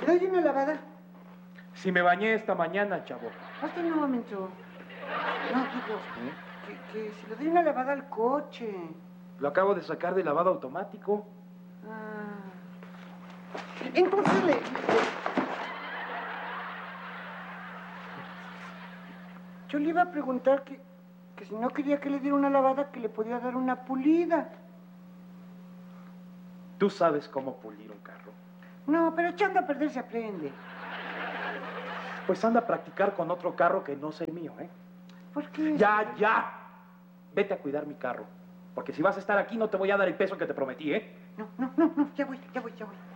¿Le doy una lavada? Si me bañé esta mañana, chavo. Hasta un momento. No, digo, que si le doy una lavada al coche. Lo acabo de sacar de lavado automático. Ah. Entonces yo le iba a preguntar que si no quería que le diera una lavada, que le podía dar una pulida. Tú sabes cómo pulir un carro. No, pero echando a perder se aprende. Pues anda a practicar con otro carro que no sea mío, ¿eh? ¿Por qué? Ya. Vete a cuidar mi carro. Porque si vas a estar aquí no te voy a dar el peso que te prometí, ¿eh? No, ya voy.